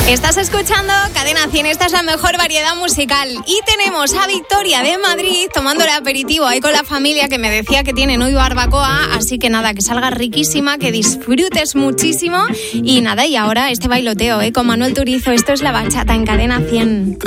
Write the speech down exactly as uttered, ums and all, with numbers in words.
Estás escuchando Cadena cien, esta es la mejor variedad musical. Y tenemos a Victoria de Madrid tomando el aperitivo ahí con la familia, que me decía que tienen hoy barbacoa. Así que nada, que salga riquísima, que disfrutes muchísimo. Y nada, y ahora este bailoteo, ¿eh? Con Manuel Turizo. Esto es La Bachata en Cadena cien.